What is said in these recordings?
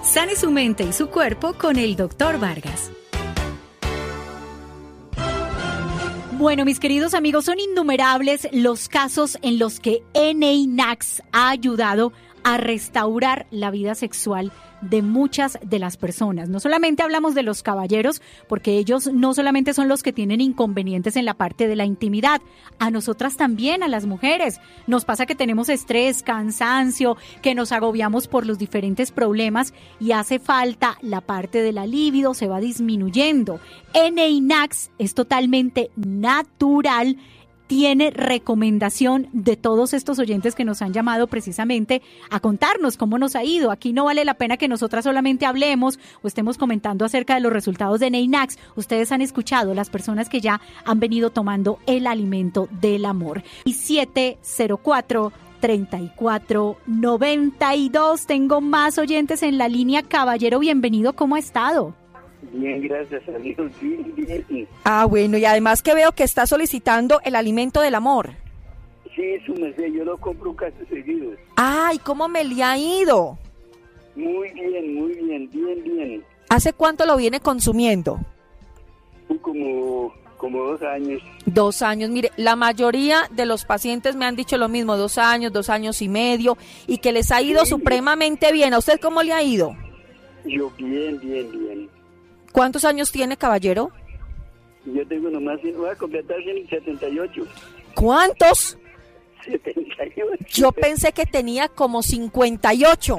Sane su mente y su cuerpo con el Dr. Vargas. Bueno, mis queridos amigos, son innumerables los casos en los que NAINACS ha ayudado a restaurar la vida sexual de muchas de las personas. No solamente hablamos de los caballeros, porque ellos no solamente son los que tienen inconvenientes en la parte de la intimidad, a nosotras también, a las mujeres. Nos pasa que tenemos estrés, cansancio, que nos agobiamos por los diferentes problemas y hace falta la parte de la libido, se va disminuyendo. NAINACS es totalmente natural. Tiene recomendación de todos estos oyentes que nos han llamado precisamente a contarnos cómo nos ha ido. Aquí no vale la pena que nosotras solamente hablemos o estemos comentando acerca de los resultados de NAINACS. Ustedes han escuchado las personas que ya han venido tomando el alimento del amor. Y 704-3492. Tengo más oyentes en la línea. Caballero, bienvenido. ¿Cómo ha estado? Bien, gracias a Dios, bien. Ah, bueno, y además que veo que está solicitando el alimento del amor. Sí, su merced, yo lo compro casi seguido. Ay, ¿cómo me le ha ido? Muy bien, bien. ¿Hace cuánto lo viene consumiendo? Como 2 años. 2 años, mire, la mayoría de los pacientes me han dicho lo mismo, 2 años, 2 años y medio, y que les ha ido supremamente bien. ¿A usted cómo le ha ido? Yo bien. ¿Cuántos años tiene, caballero? Yo tengo nomás, voy a completar 78. ¿Cuántos? 78. Yo pensé que tenía como 58.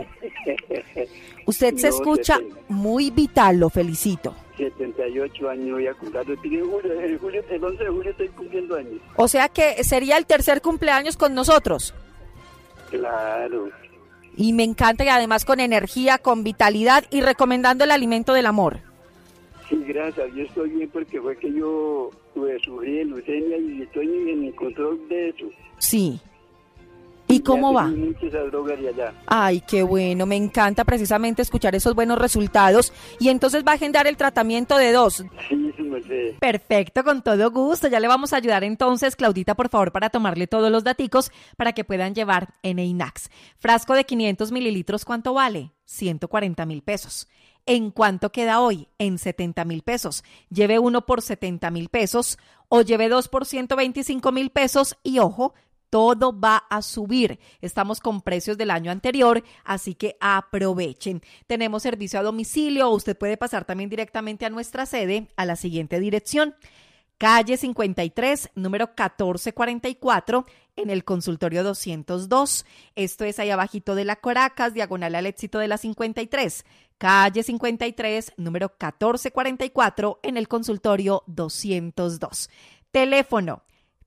Usted se escucha 70. muy vital, lo felicito. 78 años voy a cumplir. El 11 de julio estoy cumpliendo años. O sea que sería el tercer cumpleaños con nosotros. Claro. Y me encanta, y además con energía, con vitalidad y recomendando el alimento del amor. Sí, gracias. Yo estoy bien porque fue que yo sufrí de leucemia y estoy en control de eso. Sí. ¿Y cómo va? Muchas drogas de allá. Ay, qué bueno. Me encanta precisamente escuchar esos buenos resultados. Y entonces va a agendar el tratamiento de 2. Sí, sí, merced. Perfecto, con todo gusto. Ya le vamos a ayudar entonces, Claudita, por favor, para tomarle todos los daticos para que puedan llevar NAINACS. Frasco de 500 mililitros, ¿cuánto vale? 140,000 pesos. ¿En cuánto queda hoy? En 70,000 pesos. Lleve uno por 70,000 pesos o lleve 2 por 125,000 pesos y ojo, todo va a subir. Estamos con precios del año anterior, así que aprovechen. Tenemos servicio a domicilio o usted puede pasar también directamente a nuestra sede a la siguiente dirección. Calle 53, número 1444, en el consultorio 202. Esto es ahí abajito de la Caracas, diagonal al éxito de la 53. Calle 53, número 1444, en el consultorio 202. Teléfono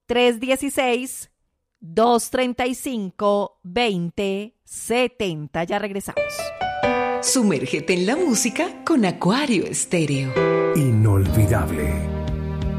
316-235-2070. Ya regresamos. Sumérgete en la música con Acuario Estéreo. Inolvidable.